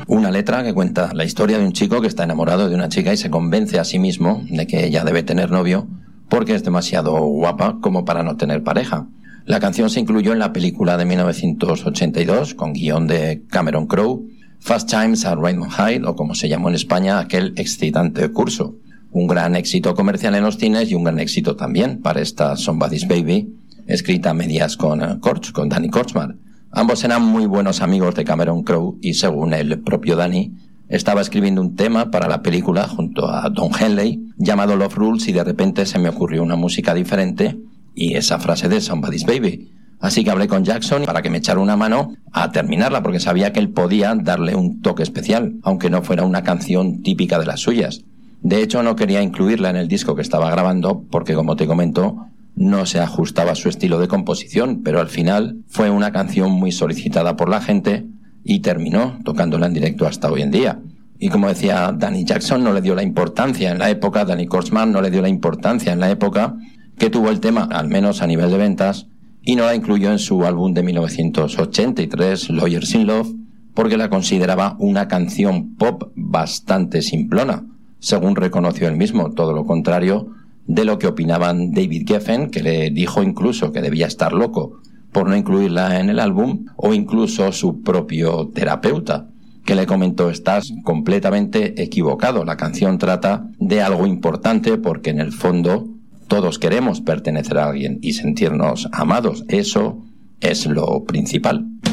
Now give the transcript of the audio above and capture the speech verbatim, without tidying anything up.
Una letra que cuenta la historia de un chico que está enamorado de una chica y se convence a sí mismo de que ella debe tener novio porque es demasiado guapa como para no tener pareja. La canción se incluyó en la película de mil novecientos ochenta y dos con guión de Cameron Crowe, Fast Times at Ridgemont High, o como se llamó en España, aquel excitante curso. Un gran éxito comercial en los cines y un gran éxito también para esta Somebody's Baby, escrita a medias con uh, Korch, con Danny Korchmar. Ambos eran muy buenos amigos de Cameron Crowe y, según el propio Danny, estaba escribiendo un tema para la película junto a Don Henley llamado Love Rules y de repente se me ocurrió una música diferente y esa frase de Somebody's Baby. Así que hablé con Jackson para que me echara una mano a terminarla porque sabía que él podía darle un toque especial, aunque no fuera una canción típica de las suyas. De hecho, no quería incluirla en el disco que estaba grabando porque, como te comento, no se ajustaba a su estilo de composición, pero al final fue una canción muy solicitada por la gente y terminó tocándola en directo hasta hoy en día. Y como decía Danny, Jackson no le dio la importancia en la época, Danny Korchmar no le dio la importancia en la época que tuvo el tema, al menos a nivel de ventas, y no la incluyó en su álbum de mil novecientos ochenta y tres, Lawyers in Love, porque la consideraba una canción pop bastante simplona, según reconoció él mismo, todo lo contrario de lo que opinaban David Geffen, que le dijo incluso que debía estar loco por no incluirla en el álbum, o incluso su propio terapeuta, que le comentó: estás completamente equivocado, la canción trata de algo importante porque en el fondo todos queremos pertenecer a alguien y sentirnos amados, eso es lo principal.